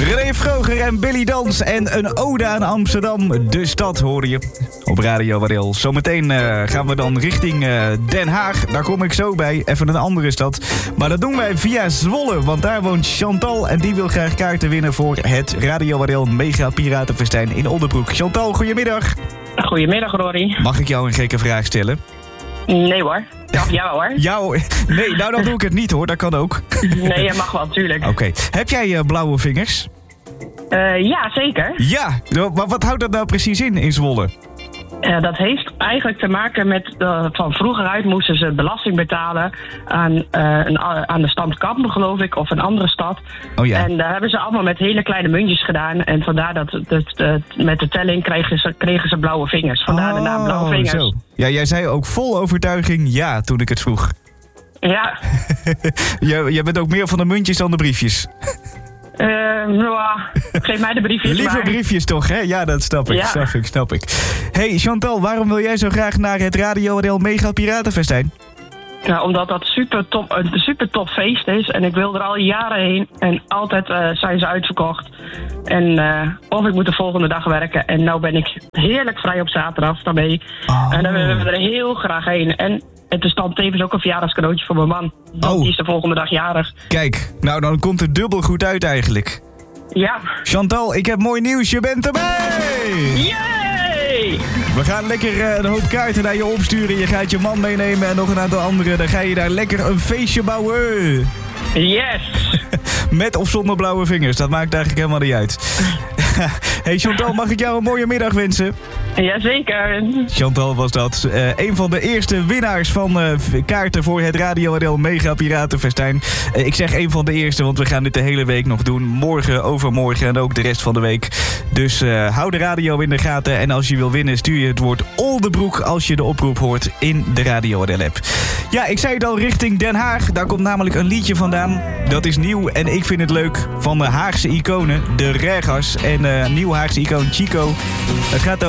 René Vroger en Billy Dans en een ode aan Amsterdam. De stad hoor je op Radio Wadeel. Zometeen gaan we dan richting Den Haag. Daar kom ik zo bij. Even een andere stad. Maar dat doen wij via Zwolle. Want daar woont Chantal en die wil graag kaarten winnen voor het Radio Wadeel Mega Piratenfestijn in Oldenbroek. Chantal, goedemiddag. Goedemiddag, Rory. Mag ik jou een gekke vraag stellen? Nee hoor. Ja hoor. Nee, nou dan doe ik het niet hoor. Dat kan ook. Nee, dat mag wel, tuurlijk. Oké. Heb jij blauwe vingers? Ja, zeker. Ja, maar wat houdt dat nou precies in Zwolle? Dat heeft eigenlijk te maken met... van vroeger uit moesten ze belasting betalen aan de stad Kampen, geloof ik, of een andere stad. Oh ja. En daar hebben ze allemaal met hele kleine muntjes gedaan. En vandaar dat met de telling kregen ze blauwe vingers. Vandaar de naam blauwe vingers. Zo. Ja, jij zei ook vol overtuiging ja toen ik het vroeg. Ja. Jij bent ook meer van de muntjes dan de briefjes. Geef mij de briefjes. Liever briefjes toch, hè? Ja, dat snap ik. Ja. Snap ik. Hey Chantal, waarom wil jij zo graag naar het Radio Wadeel Mega Piratenfestijn? Ja, omdat dat een super tof feest is. En ik wil er al jaren heen. En altijd zijn ze uitverkocht. En of ik moet de volgende dag werken. En nou ben ik heerlijk vrij op zaterdag daarmee. Oh. En dan willen we er heel graag heen. En het is dan tevens ook een verjaardagscadeautje voor mijn man. Die is de volgende dag jarig. Kijk, nou dan komt het dubbel goed uit eigenlijk. Ja. Chantal, ik heb mooi nieuws. Je bent erbij! Yay! We gaan lekker een hoop kaarten naar je opsturen. Je gaat je man meenemen en nog een aantal anderen. Dan ga je daar lekker een feestje bouwen. Yes! Met of zonder blauwe vingers, dat maakt eigenlijk helemaal niet uit. Hey Chantal, mag ik jou een mooie middag wensen? Jazeker. Chantal was dat. Een van de eerste winnaars van kaarten voor het Radio Wadeel Mega Piratenfestijn. Ik zeg een van de eerste, want we gaan dit de hele week nog doen. Morgen, overmorgen en ook de rest van de week. Dus hou de radio in de gaten. En als je wil winnen, stuur je het woord Oldenbroek als je de oproep hoort in de Radio Wadeel app. Ja, ik zei het al, richting Den Haag. Daar komt namelijk een liedje vandaan. Dat is nieuw en ik vind het leuk. Van de Haagse iconen, de Regas. En nieuw Haagse icoon Chico. Het gaat